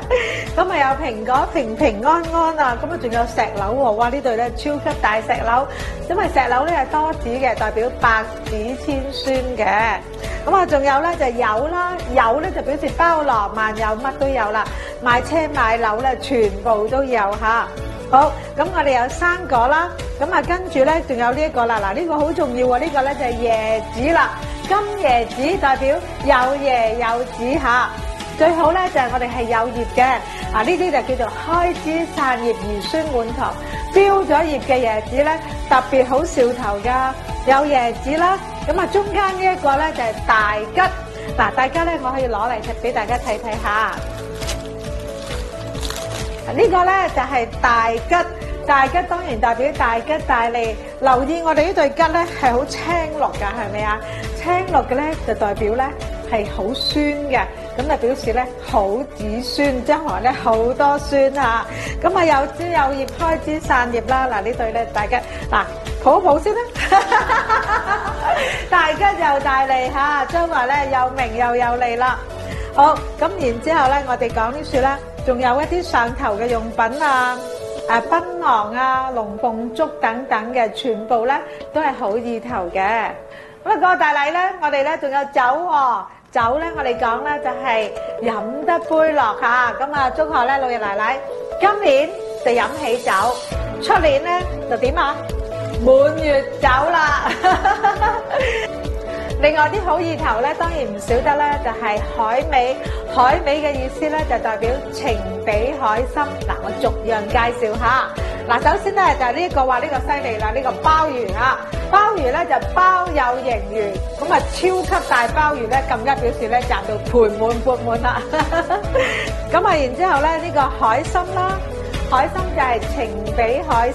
咁啊有蘋果平平安安啊，咁啊仲有石榴喎，哇呢對咧超級大石榴，因為石榴咧係多酯嘅，代表百子千孫嘅。咁啊仲有咧就係柚啦，柚咧就表示包羅萬有，乜都有啦，買車買樓咧全部都有嚇。好，咁我哋有生果啦，咁啊跟住咧仲有呢一個啦，嗱呢個好重要喎，呢個咧就係椰子啦，金椰子代表有椰有子嚇。最好咧就係我哋係有葉嘅，啊呢啲就叫做開枝散葉兒孫滿堂，標咗葉嘅椰子咧特別好兆頭噶，有椰子啦，咁啊中間呢一個咧就係大吉，嗱大家咧我可以攞嚟俾大家睇睇下，呢個咧就係大吉，大吉當然代表大吉大利，留意我哋呢對吉咧係好青綠噶，係咪啊？青綠嘅咧就代表咧係好酸嘅。咁就表示咧好子孫，將來咧好多孫啊！咁啊有枝有葉，開枝散葉啦。嗱呢對咧，大家嗱抱一抱先啦，大吉又大利嚇，將來咧又名又有利啦。好，咁然之後咧，我哋講啲樹咧，仲有一啲上頭嘅用品啊，檳榔啊、龍鳳竹等等嘅，全部咧都係好意頭嘅。咁啊過大禮咧，我哋咧仲有酒喎。酒咧，我哋講咧就係飲得杯落嚇，咁啊祝賀咧老爺奶奶今年就飲喜酒，出年咧就點啊滿月酒啦。另外啲好意頭咧，當然唔少得咧，就係海味。海味嘅意思咧，就代表情比海深。嗱，我逐樣介紹下。嗱，首先咧就係呢個話呢個犀利啦，呢個鮑魚啊，鮑魚咧就鮑有盈餘，咁啊超級大鮑魚咧，更加表示咧賺到盆滿缽滿啦。咁啊，然之後咧呢個海參啦，海參就係情比海